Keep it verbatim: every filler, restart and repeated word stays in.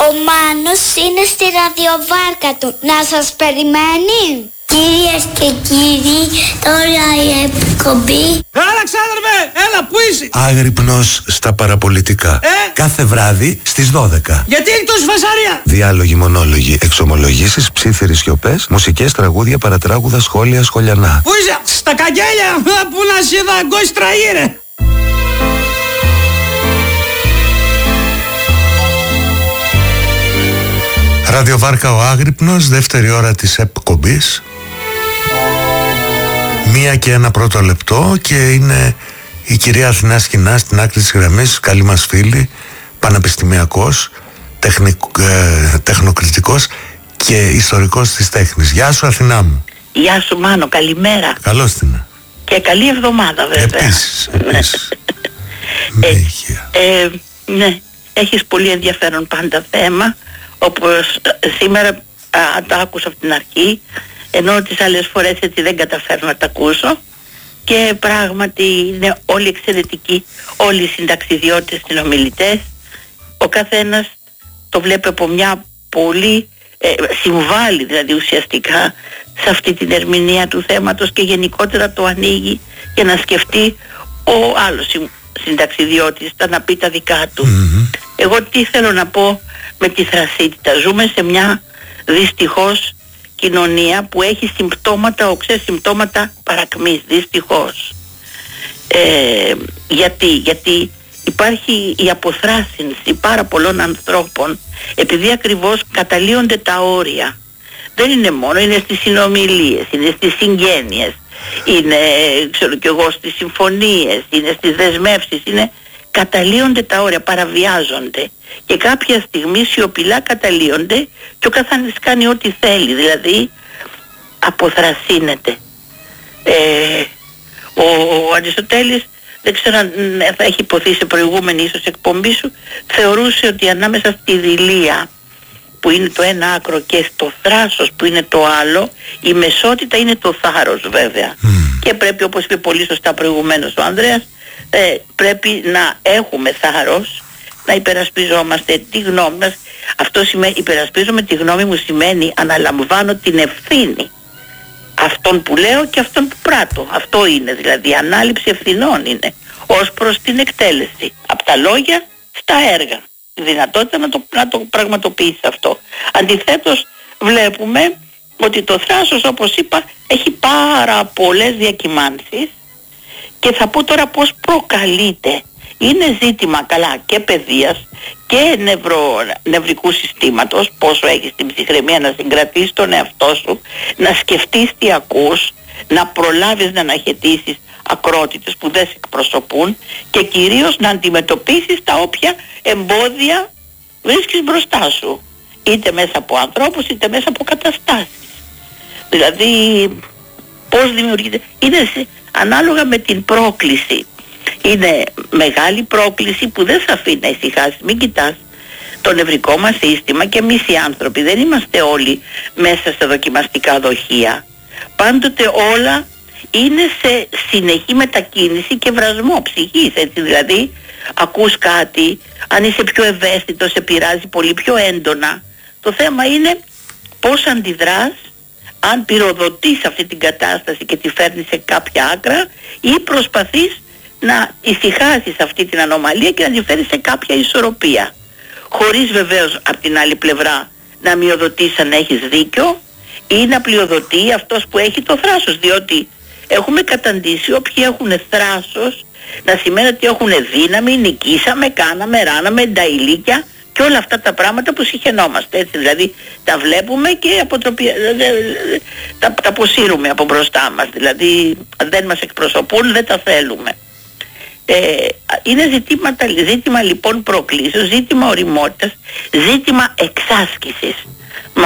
Ο Μάνος είναι στη ραδιοβάρκα του. Να σας περιμένει. Κυρίες και κύριοι, τώρα η εκπομπή. Έλα ξάδερφε, έλα που είσαι. Άγρυπνος στα παραπολιτικά. Ε? Κάθε βράδυ στις δώδεκα. Γιατί έχει τόση φασαρία? Διάλογοι, μονόλογοι, εξομολογήσεις, ψίθυρες σιωπές, μουσικές, τραγούδια, παρατράγουδα, σχόλια, σχολιανά. Πού είσαι? Στα καγγέλια, που να σε δαγκώσει τραγύρε. Ραδιοβάρκα ο Άγρυπνος, δεύτερη ώρα της εκπομπής. Μία και ένα πρώτο λεπτό και είναι η κυρία Αθηνά Σκηνά στην άκρη της γραμμής, καλή μας φίλη, πανεπιστημιακός, τεχνικ, ε, τεχνοκριτικός και ιστορικός της τέχνης. Γεια σου Αθηνά μου. Γεια σου Μάνο, καλημέρα. Καλώς την. Και καλή εβδομάδα βέβαια. Επίσης, επίσης. ε, ε, ναι, έχεις πολύ ενδιαφέρον πάντα θέμα, όπως σήμερα α, το άκουσα από την αρχή, ενώ τις άλλες φορές έτσι δεν καταφέρω να τα ακούσω, και πράγματι είναι όλοι εξαιρετικοί, όλοι οι συνταξιδιώτες συνομιλητές, ο καθένας το βλέπει από μια πολύ ε, συμβάλλει δηλαδή ουσιαστικά σε αυτή την ερμηνεία του θέματος και γενικότερα το ανοίγει για να σκεφτεί ο άλλος συνταξιδιώτης να πει τα δικά του. Mm-hmm. Εγώ τι θέλω να πω με τη θρασίτητα? Ζούμε σε μια δυστυχώς κοινωνία που έχει συμπτώματα, οξέ συμπτώματα παρακμής, δυστυχώς. Ε, γιατί, γιατί υπάρχει η αποθράσινση πάρα πολλών ανθρώπων, επειδή ακριβώς καταλύονται τα όρια. Δεν είναι μόνο, είναι στις συνομιλίες, είναι στις συγγένειες, είναι ξέρω κι εγώ στις συμφωνίες, είναι στις δεσμεύσεις, είναι, καταλύονται τα όρια, παραβιάζονται και κάποια στιγμή σιωπηλά καταλύονται και ο καθένας κάνει ό,τι θέλει, δηλαδή αποθρασύνεται. Ε, ο, ο Αριστοτέλης, δεν ξέρω αν θα έχει υποθεί σε προηγούμενη ίσως εκπομπή σου, θεωρούσε ότι ανάμεσα στη δειλία που είναι το ένα άκρο και στο θράσος που είναι το άλλο, η μεσότητα είναι το θάρρος βέβαια. Mm. Και πρέπει, όπως είπε πολύ σωστά προηγουμένως ο Ανδρέας, ε, πρέπει να έχουμε θάρρος, να υπερασπιζόμαστε τη γνώμη μας. Αυτό σημαίνει, υπερασπίζομαι τη γνώμη μου σημαίνει αναλαμβάνω την ευθύνη αυτόν που λέω και αυτόν που πράττω. Αυτό είναι δηλαδή, ανάληψη ευθυνών είναι ως προς την εκτέλεση, από τα λόγια στα έργα, η δυνατότητα να το, να το πραγματοποιήσει αυτό. Αντιθέτως βλέπουμε ότι το θράσος, όπως είπα, έχει πάρα πολλές διακυμάνσεις και θα πω τώρα πώς προκαλείται. Είναι ζήτημα καλά και παιδείας και νευρο, νευρικού συστήματος, πόσο έχεις την ψυχραιμία να συγκρατήσεις τον εαυτό σου, να σκεφτείς τι ακούς, να προλάβεις να αναχαιτήσεις ακρότητες που δεν σε εκπροσωπούν και κυρίως να αντιμετωπίσεις τα όποια εμπόδια βρίσκεις μπροστά σου, είτε μέσα από ανθρώπους είτε μέσα από καταστάσεις. Δηλαδή πώς δημιουργείται, είναι ανάλογα με την πρόκληση. Είναι μεγάλη πρόκληση που δεν σε αφήνει να ησυχάσεις. Μην κοιτάς το νευρικό μας σύστημα, και εμείς οι άνθρωποι δεν είμαστε όλοι μέσα σε δοκιμαστικά δοχεία. Πάντοτε όλα είναι σε συνεχή μετακίνηση και βρασμό ψυχής, έτσι, δηλαδή ακούς κάτι, αν είσαι πιο ευαίσθητος σε πειράζει πολύ πιο έντονα. Το θέμα είναι πώς αντιδράς, αν πυροδοτείς αυτή την κατάσταση και τη φέρνεις σε κάποια άκρα ή προσπαθείς να ησυχάσεις αυτή την ανομαλία και να τη φέρεις σε κάποια ισορροπία, χωρίς βεβαίως από την άλλη πλευρά να μειοδοτείς αν έχεις δίκιο ή να πλειοδοτεί αυτός που έχει το θράσος, διότι έχουμε καταντήσει όποιοι έχουν θράσος να σημαίνει ότι έχουν δύναμη, νικήσαμε, κάναμε, ράναμε, νταηλίκια και όλα αυτά τα πράγματα που συχαινόμαστε, έτσι, δηλαδή τα βλέπουμε και αποτροπι... τα, τα αποσύρουμε από μπροστά μας, δηλαδή αν δεν μας εκπροσωπούν δεν τα θέλουμε. Ε, είναι ζητήματα, ζήτημα λοιπόν προκλήσεως, ζήτημα ωριμότητας, ζήτημα εξάσκησης.